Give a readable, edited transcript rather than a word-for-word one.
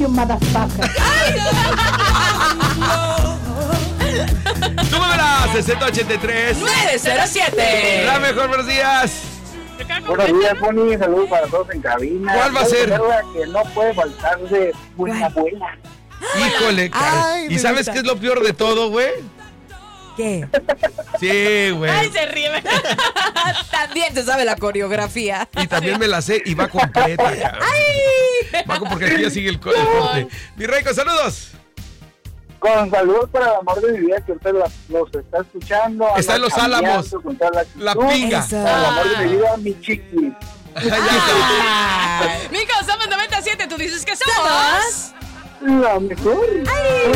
you motherfucker. Súbela, 6083-907. La mejor, buenos días. Buenos días, Bonnie. Saludos para todos en cabina. ¿Cuál va a ser? Que no puede faltar de buena abuela. Híjole, ¿y sabes qué es lo peor de todo, güey? ¿Qué? Sí, güey. Ay, se ríe. También se sabe la coreografía. Y también me la sé y va completa. ¡Ay! Va porque aquí ya sigue el corte. Mi Reiko, saludos. Con saludos para el amor de mi vida que usted los está escuchando. Está en Los Álamos. La pinga. Eso. El amor de mi vida, mi chiqui. Mico, somos 97. Tú dices que somos La mejor.